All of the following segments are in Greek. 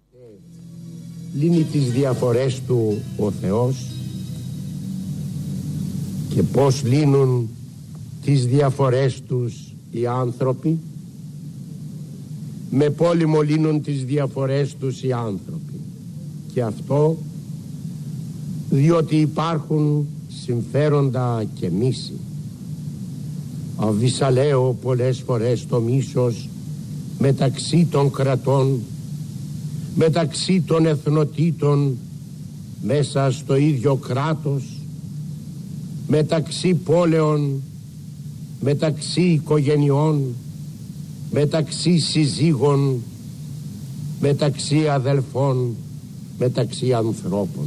Λύνει τις διαφορές του ο Θεός και πώς λύνουν τις διαφορές τους οι άνθρωποι. Με πόλιμο λύνουν τις διαφορές τους οι άνθρωποι, και αυτό διότι υπάρχουν συμφέροντα και μίση. Αβυσαλαίο πολλές φορές το μίσος μεταξύ των κρατών, μεταξύ των εθνοτήτων, μέσα στο ίδιο κράτος, μεταξύ πόλεων, μεταξύ οικογενειών, μεταξύ συζύγων, μεταξύ αδελφών, μεταξύ ανθρώπων.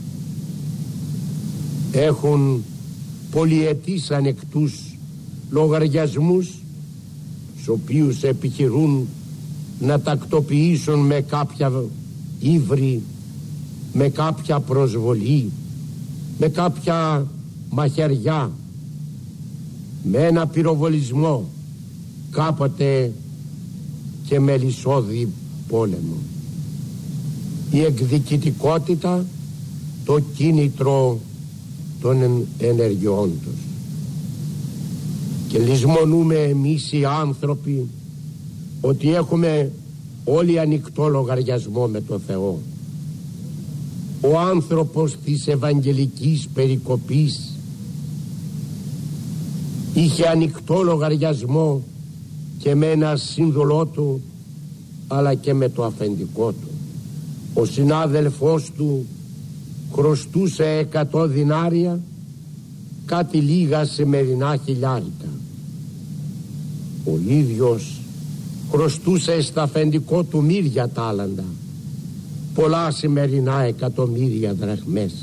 Έχουν πολυετής ανεκτούς λογαριασμούς, στους οποίους επιχειρούν να τακτοποιήσουν με κάποια ύβρι, με κάποια προσβολή, με κάποια μαχαιριά, με ένα πυροβολισμό, κάποτε και με λυσόδη πόλεμο. Η εκδικητικότητα, το κίνητρο των ενεργειών τους. Και λησμονούμε εμείς οι άνθρωποι ότι έχουμε όλοι ανοιχτό λογαριασμό με το Θεό. Ο άνθρωπος της Ευαγγελικής περικοπής είχε ανοιχτό λογαριασμό και με ένα σύνδολό του, αλλά και με το αφεντικό του. Ο συνάδελφός του χρωστούσε 100 δινάρια, κάτι λίγα σημερινά χιλιάρικα. Ο ίδιος χρωστούσε στα αφεντικό του μύρια τάλαντα, πολλά σημερινά εκατομμύρια δραχμές.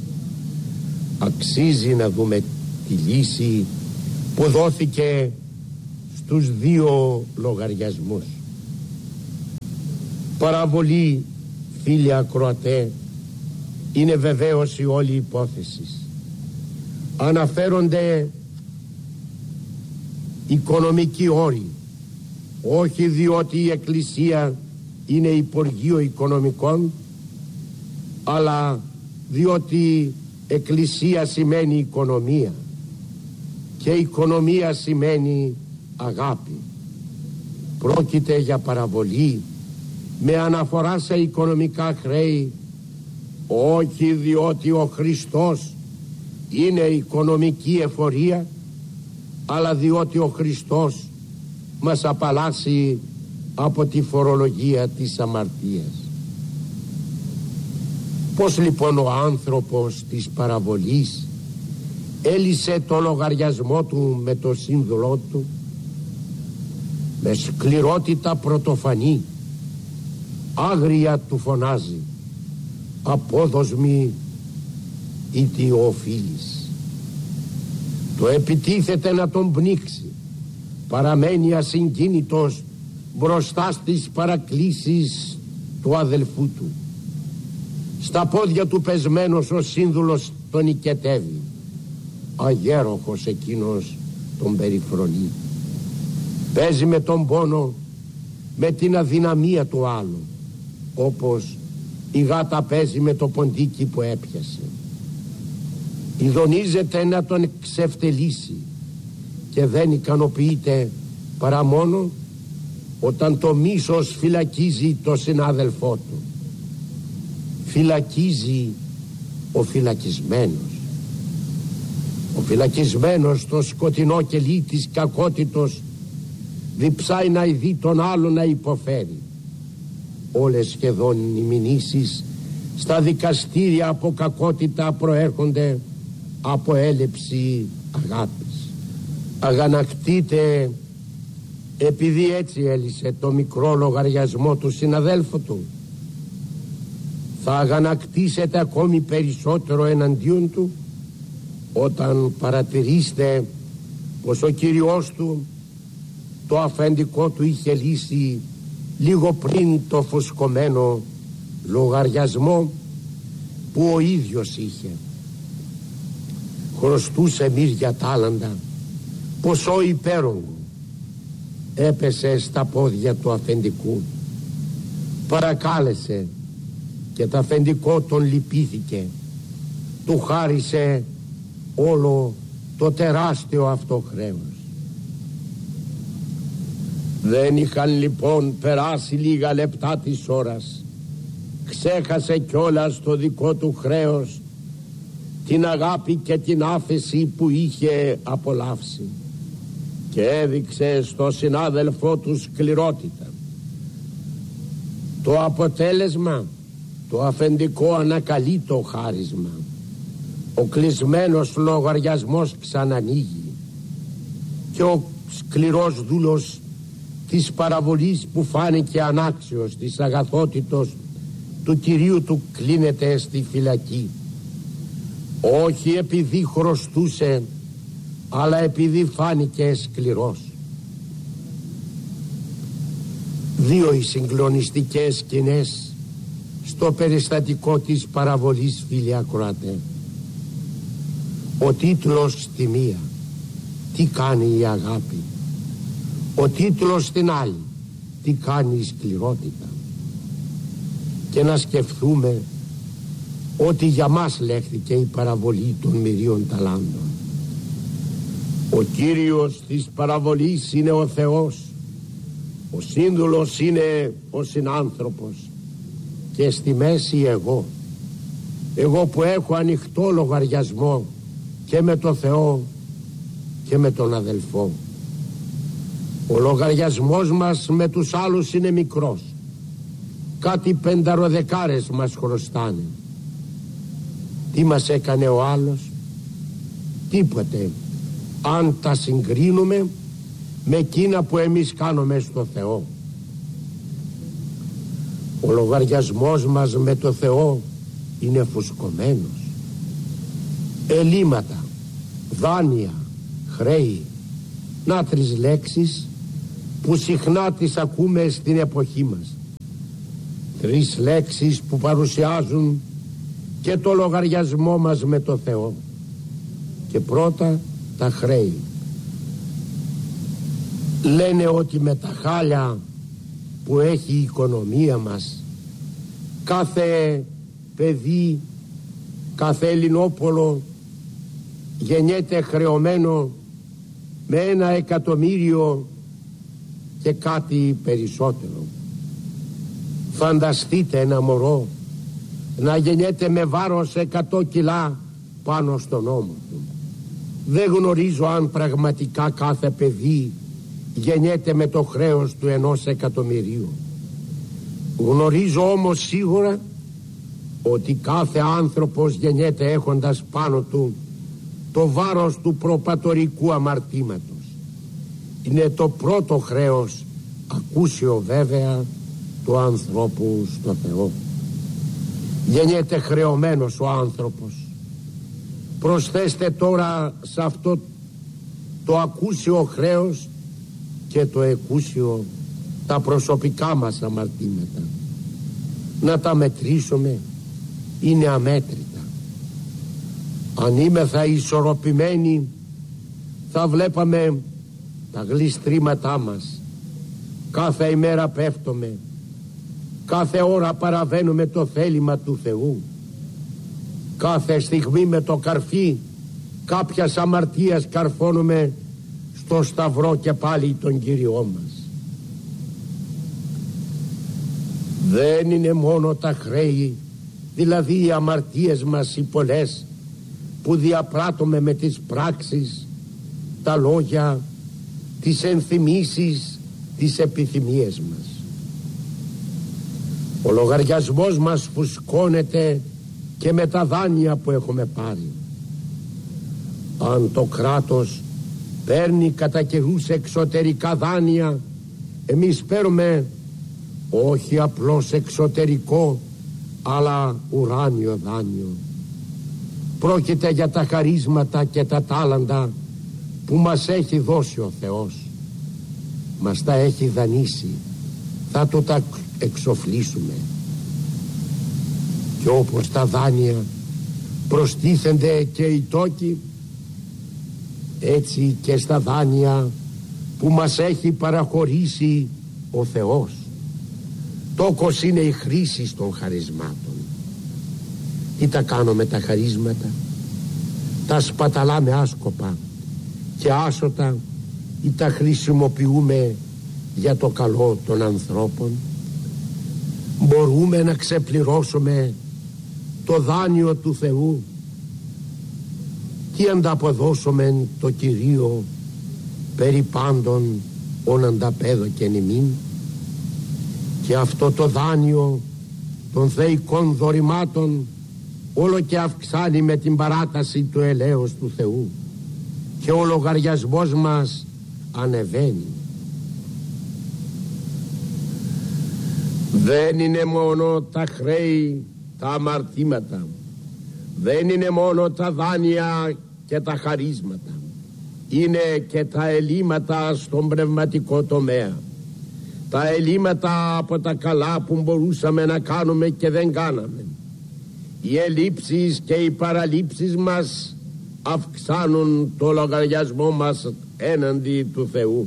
Αξίζει να δούμε τη λύση που δόθηκε στους δύο λογαριασμούς. Παραβολή, φίλοι ακροατέ, είναι βεβαίως η όλη υπόθεση. Αναφέρονται οικονομικοί όροι, όχι διότι η Εκκλησία είναι υπουργείο οικονομικών, αλλά διότι Εκκλησία σημαίνει οικονομία και οικονομία σημαίνει αγάπη. Πρόκειται για παραβολή με αναφορά σε οικονομικά χρέη, όχι διότι ο Χριστός είναι οικονομική εφορία, αλλά διότι ο Χριστός μας απαλλάσσει από τη φορολογία της αμαρτίας. Πώς λοιπόν ο άνθρωπος της παραβολής έλυσε το λογαριασμό του με το σύνδολό του? Με σκληρότητα πρωτοφανή, άγρια του φωνάζει: απόδοσμη ή τι οφείλεις. Το επιτίθεται να τον πνίξει, παραμένει ασυγκίνητος μπροστά στις παρακλήσεις του αδελφού του. Στα πόδια του πεσμένος ο σύνδουλος τον οικετεύει. Αγέροχος εκείνος τον περιφρονεί. Παίζει με τον πόνο, με την αδυναμία του άλλου, όπως η γάτα παίζει με το ποντίκι που έπιασε. ειδονίζεται να τον εξευτελίσει και δεν ικανοποιείται παρά μόνο όταν το μίσος φυλακίζει το συνάδελφό του. Φυλακίζει ο φυλακισμένος. Ο φυλακισμένος στο σκοτεινό κελί της κακότητος διψάει να ειδεί τον άλλον να υποφέρει. Όλες σχεδόν οι μηνύσεις στα δικαστήρια από κακότητα προέρχονται από έλλειψη αγάπης. Αγανακτείται επειδή έτσι έλυσε το μικρό λογαριασμό του συναδέλφου του. Θα αγανακτήσετε ακόμη περισσότερο εναντίον του όταν παρατηρήσετε πως ο Κύριος του το αφεντικό του είχε λύσει λίγο πριν το φουσκωμένο λογαριασμό που ο ίδιος είχε. Χρωστούσε μύρια τάλαντα, ποσό υπέρογκο. Έπεσε στα πόδια του αφεντικού. παρακάλεσε και το αφεντικό τον λυπήθηκε. Του χάρισε όλο το τεράστιο αυτό χρέος. Δεν είχαν λοιπόν περάσει λίγα λεπτά της ώρας, ξέχασε κιόλας το δικό του χρέος, την αγάπη και την άφεση που είχε απολαύσει, και έδειξε στο συνάδελφό του σκληρότητα. Το αποτέλεσμα, το αφεντικό ανακαλεί το χάρισμα. Ο κλεισμένος λογαριασμός ξανανοίγει και ο σκληρός δούλος της παραβολής που φάνηκε ανάξιος της αγαθότητος του κυρίου του κλείνεται στη φυλακή, όχι επειδή χρωστούσε, αλλά επειδή φάνηκε σκληρός. Δύο οι συγκλονιστικές σκηνές στο περιστατικό της παραβολής, φίλοι ακροατέ. Ο τίτλος στη μία, τι κάνει η αγάπη. Ο τίτλος στην άλλη, τι κάνει η σκληρότητα. Και να σκεφτούμε ότι για μας λέχθηκε η παραβολή των μυρίων ταλάντων. Ο Κύριος της παραβολής είναι ο Θεός, ο σύνδουλος είναι ο συνάνθρωπος και στη μέση εγώ που έχω ανοιχτό λογαριασμό και με το Θεό και με τον αδελφό. Ο λογαριασμός μας με τους άλλους είναι μικρός, κάτι 50 μας χρωστάνε. Τι μας έκανε ο άλλος? Τίποτε, αν τα συγκρίνουμε με εκείνα που εμείς κάνουμε στο Θεό. Ο λογαριασμός μας με το Θεό είναι φουσκωμένος. Ελλείμματα, δάνεια, χρέη, να 3 λέξεις που συχνά τις ακούμε στην εποχή μας. 3 λέξεις που παρουσιάζουν και το λογαριασμό μας με το Θεό. Και πρώτα τα χρέη. Λένε ότι με τα χάλια που έχει η οικονομία μας, κάθε παιδί, κάθε Ελληνόπολο γεννιέται χρεωμένο με 1 εκατομμύριο και κάτι περισσότερο. Φανταστείτε ένα μωρό να γεννιέται με βάρος 100 κιλά πάνω στον ώμο του. Δεν γνωρίζω αν πραγματικά κάθε παιδί γεννιέται με το χρέος του 1 εκατομμυρίου. Γνωρίζω όμως σίγουρα ότι κάθε άνθρωπος γεννιέται έχοντας πάνω του το βάρος του προπατορικού αμαρτήματος. Είναι το πρώτο χρέος, ακούσιο βέβαια, του ανθρώπου στο Θεό. Γεννιέται χρεωμένος ο άνθρωπος. Προσθέστε τώρα σε αυτό το ακούσιο χρέος και το εκούσιο, τα προσωπικά μας αμαρτήματα. Να τα μετρήσουμε, είναι αμέτρητα. Αν είμεθα ισορροπημένοι, θα βλέπαμε τα γλιστρήματά μας. Κάθε ημέρα πέφτουμε, κάθε ώρα παραβαίνουμε το θέλημα του Θεού. Κάθε στιγμή με το καρφί κάποιας αμαρτίας καρφώνουμε στο σταυρό και πάλι τον Κύριό μας. Δεν είναι μόνο τα χρέη, δηλαδή οι αμαρτίες μας οι πολλές που διαπράττουμε με τις πράξεις, τα λόγια, τις ενθυμίσεις, τις επιθυμίες μας. Ο λογαριασμός μας φουσκώνεται και με τα δάνεια που έχουμε πάρει. Αν το κράτος παίρνει κατά καιρούς εξωτερικά δάνεια, εμείς παίρνουμε όχι απλώς εξωτερικό, αλλά ουράνιο δάνειο. Πρόκειται για τα χαρίσματα και τα τάλαντα που μας έχει δώσει ο Θεός. Μας τα έχει δανείσει, θα το τα εξοφλήσουμε. Και όπως τα δάνεια προστίθενται και οι τόκοι, έτσι και στα δάνεια που μας έχει παραχωρήσει ο Θεός. Στόχος είναι η χρήση των χαρισμάτων. Τι τα κάνω με τα χαρίσματα? Τα σπαταλάμε άσκοπα και άσωτα ή τα χρησιμοποιούμε για το καλό των ανθρώπων? Μπορούμε να ξεπληρώσουμε το δάνειο του Θεού? Τι ανταποδώσουμε το Κυρίο περί πάντων ον ανταπέδωκεν ημίν? Και αυτό το δάνειο των θεϊκών δωρημάτων όλο και αυξάνει με την παράταση του ελέους του Θεού και ο λογαριασμός μας ανεβαίνει. Δεν είναι μόνο τα χρέη, τα αμαρτήματα, δεν είναι μόνο τα δάνεια και τα χαρίσματα, είναι και τα ελλείμματα στον πνευματικό τομέα, τα ελλείμματα από τα καλά που μπορούσαμε να κάνουμε και δεν κάναμε. Οι ελλείψεις και οι παραλήψεις μας αυξάνουν το λογαριασμό μας έναντι του Θεού.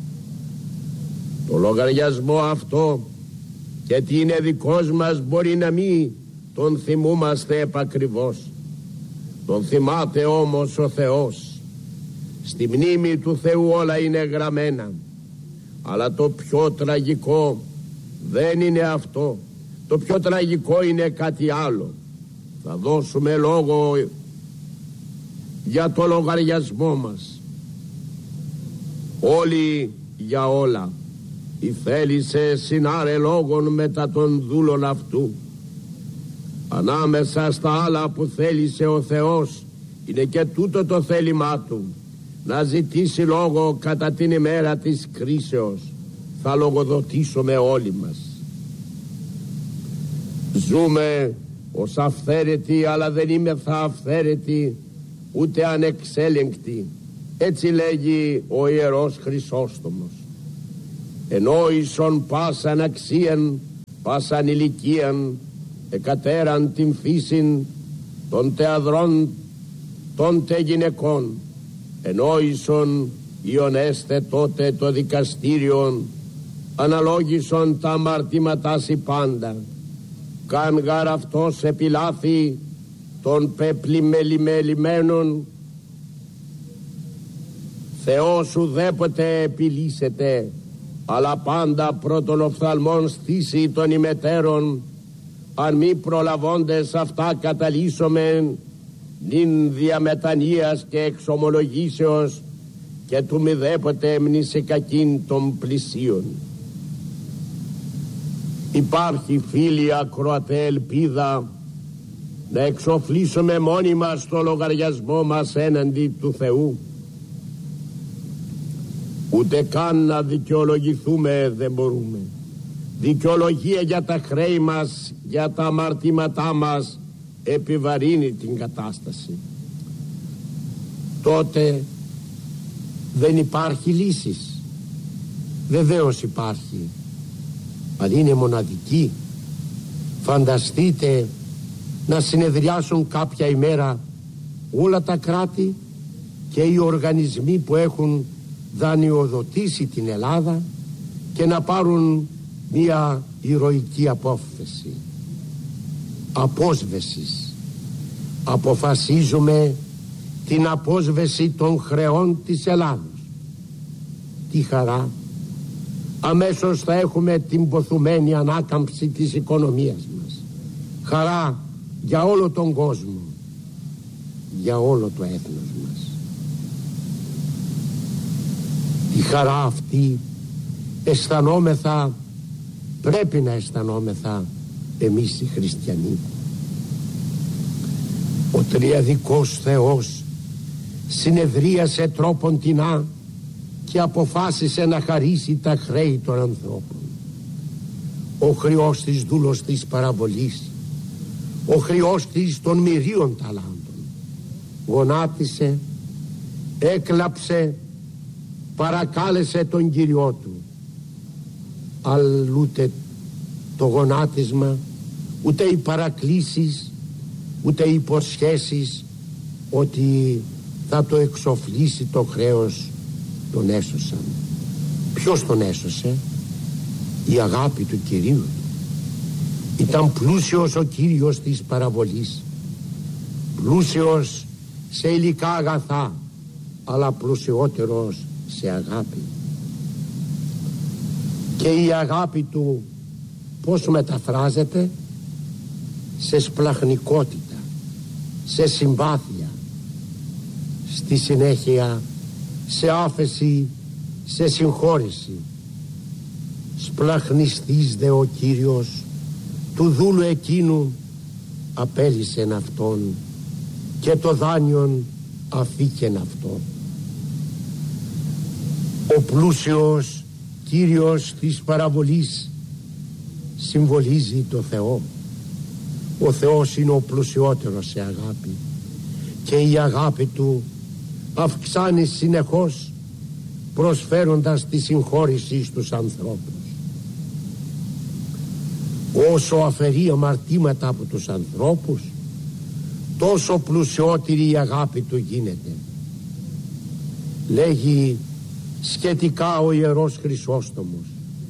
Το λογαριασμό αυτό, γιατί είναι δικός μας, μπορεί να μην τον θυμούμαστε επακριβώς. Τον θυμάται όμως ο Θεός. Στη μνήμη του Θεού όλα είναι γραμμένα. Αλλά το πιο τραγικό δεν είναι αυτό. Το πιο τραγικό είναι κάτι άλλο. Θα δώσουμε λόγο για το λογαριασμό μας. Όλοι για όλα. Η θέλησε συνάρε λόγων μετά των δούλων αυτού. Ανάμεσα στα άλλα που θέλησε ο Θεός είναι και τούτο το θέλημά του, να ζητήσει λόγο κατά την ημέρα της κρίσεως. Θα λογοδοτήσουμε όλοι μας. Ζούμε ως αυθαίρετοι, αλλά δεν είμεθα αυθαίρετοι ούτε ανεξέλεγκτοι. Έτσι λέγει ο Ιερός Χρυσόστομος. Ενόησον πάσαν αξίαν, πάσαν ηλικίαν, εκατέραν την φύσιν των τεαδρών των τε γυναικών. Ενόησον ιονέστε τότε το δικαστήριον, αναλόγησον τα αμαρτήματά σοι πάντα. Καν γαρ αυτός επιλάθη των πεπλημελημένων, Θεός ουδέποτε επιλύσεται, αλλά πάντα πρώτον οφθαλμών στήσει των ημετέρων, αν μη προλαβώντες αυτά καταλύσομεν νυν διαμετανοίας και εξομολογήσεως και του μηδέποτε έμνησε κακήν των πλησίων. Υπάρχει, φίλοι ακροατέ, ελπίδα να εξοφλήσουμε μόνοι μας το λογαριασμό μας έναντι του Θεού. Ούτε καν να δικαιολογηθούμε δεν μπορούμε. Δικαιολογία για τα χρέη μας, για τα αμαρτήματά μας επιβαρύνει την κατάσταση. Τότε δεν υπάρχει λύσης. Βεβαίως υπάρχει, αλλά είναι μοναδική. Φανταστείτε να συνεδριάσουν κάποια ημέρα όλα τα κράτη και οι οργανισμοί που έχουν δανειοδοτήσει την Ελλάδα και να πάρουν μια ηρωική απόφαση απόσβεσης. Αποφασίζουμε την απόσβεση των χρεών της Ελλάδος. Τι χαρά! Αμέσως θα έχουμε την ποθουμένη ανάκαμψη της οικονομίας μας. Χαρά για όλο τον κόσμο, για όλο το έθνος μας. Τη χαρά αυτή αισθανόμεθα, πρέπει να αισθανόμεθα εμείς οι χριστιανοί. Ο τριαδικός Θεός συνεδρίασε τρόποντινά και αποφάσισε να χαρίσει τα χρέη των ανθρώπων. Ο χρειώστης δούλος της παραβολής, ο χρειώστης των μυρίων ταλάντων, γονάτισε, έκλαψε, παρακάλεσε τον Κύριό του. Αλλά ούτε το γονάτισμα, ούτε οι παρακλήσεις, ούτε οι υποσχέσεις ότι θα το εξοφλήσει το χρέος τον έσωσαν. Ποιος τον έσωσε? Η αγάπη του Κυρίου. Ήταν πλούσιος ο Κύριος της παραβολής, πλούσιος σε υλικά αγαθά, αλλά πλουσιότερος σε αγάπη. Και η αγάπη του πώς μεταφράζεται? Σε σπλαχνικότητα, σε συμπάθεια, στη συνέχεια σε άφεση, σε συγχώρηση. Σπλαχνιστής δε ο Κύριος του δούλου εκείνου απέλυσεν αυτόν και το δάνειον αφήκεν αυτό. Ο πλούσιος Κύριος της παραβολής συμβολίζει το Θεό. Ο Θεός είναι ο πλουσιότερος σε αγάπη και η αγάπη του αυξάνει συνεχώς, προσφέροντας τη συγχώρηση στους ανθρώπους. Όσο αφαιρεί αμαρτήματα από τους ανθρώπους, τόσο πλουσιότερη η αγάπη του γίνεται. Λέγει σχετικά ο Ιερός Χρυσόστομος: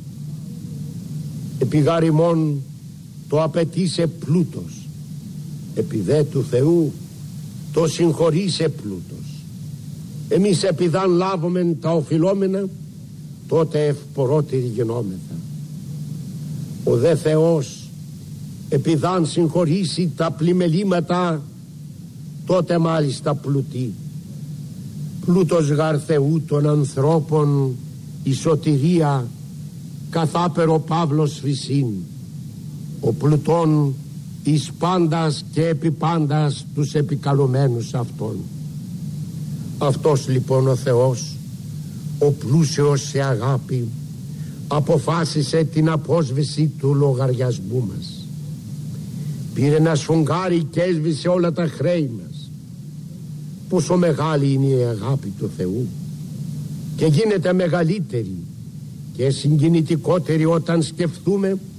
επιγαριμόν το απαιτήσε πλούτος, επί δε του Θεού το συγχωρήσε πλούτος. Εμείς επειδάν λάβομεν τα οφειλόμενα, τότε ευπορότεροι γινόμεθα. Ο δε Θεός επειδάν συγχωρήσει τα πλημελήματα, τότε μάλιστα πλουτεί. Πλούτος γαρ Θεού των ανθρώπων η σωτηρία, καθάπερο Παύλος φυσίν, ο πλουτών εις πάντας και επί πάντας τους επικαλωμένους αυτών. Αυτός λοιπόν ο Θεός, ο πλούσιος σε αγάπη, αποφάσισε την απόσβεση του λογαριασμού μας. Πήρε ένα σφουγγάρι και έσβησε όλα τα χρέη μας. Πόσο μεγάλη είναι η αγάπη του Θεού, και γίνεται μεγαλύτερη και συγκινητικότερη όταν σκεφτούμε